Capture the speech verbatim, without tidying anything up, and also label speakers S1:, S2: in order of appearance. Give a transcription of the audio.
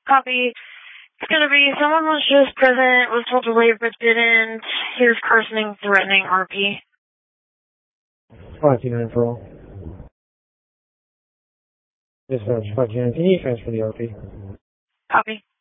S1: Copy. It's gonna be someone was just present, was told to leave but didn't. He was cursing, threatening R P.
S2: five two nine for all. Dispatch five two nine, can you transfer the R P?
S1: Copy.